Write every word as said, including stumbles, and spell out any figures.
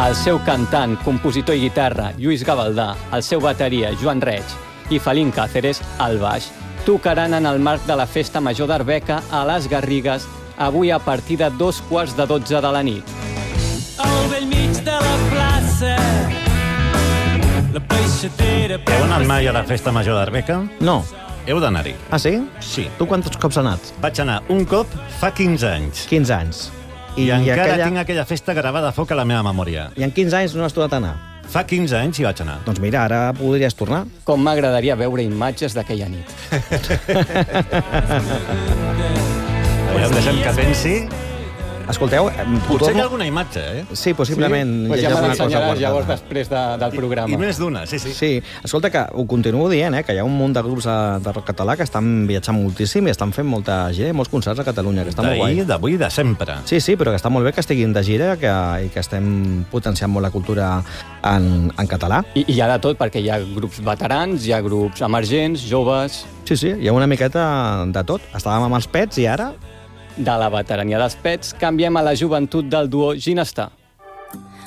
El seu cantant, compositor i guitarra, Lluís Gavaldà, el seu bateria, Joan Reig, i Felín Cáceres, al baix, tocaran en el marc de la Festa Major d'Arbeca a les Garrigues, avui a partir de dos quarts de dotze de la nit. Al vell mig de la plaça, la peixatera... Heu anat mai a la Festa Major d'Arbeca? No. Heu d'anar-hi. Ah, sí? Sí. Tu quants cops has anat? Vaig anar un cop fa quinze anys. quinze anys. I, I encara aquella... tinc aquella festa gravada a foc a la meva memòria. I en quinze anys no has tornat a anar? Fa quinze anys hi vaig anar. Doncs mira, ara podries tornar. Com m'agradaria veure imatges d'aquella nit. Aviam, deixem que pensi. Escolteu... Potser hi ha alguna imatge, eh? Sí, possiblement. Sí? Pues hi ha ja me alguna cosa l'ensenyaràs guardada. llavors després de, del programa. I, I més d'una, sí, sí. Sí, escolta, que ho continuo dient, eh, que hi ha un munt de grups de, de rock català que estan viatjant moltíssim i estan fent molta gira i molts concerts a Catalunya, que està molt guai. D'ahir, d'avui, de sempre. Sí, sí, però que està molt bé que estiguin de gira que, i que estem potenciant molt la cultura en, en català. I, I hi ha de tot, perquè hi ha grups veterans, hi ha grups emergents, joves... Sí, sí, hi ha una miqueta de tot. Estàvem amb els Pets i ara... De la veterania dels Pets canviem a la joventut del duo Ginestar.